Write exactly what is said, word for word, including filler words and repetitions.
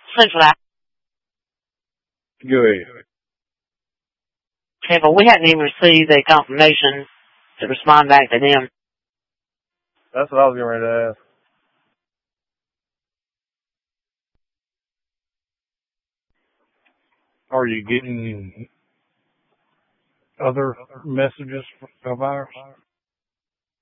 Central. Go ahead. Okay, but we hadn't even received a confirmation to respond back to them. That's what I was getting ready to ask. Are you getting other messages of ours?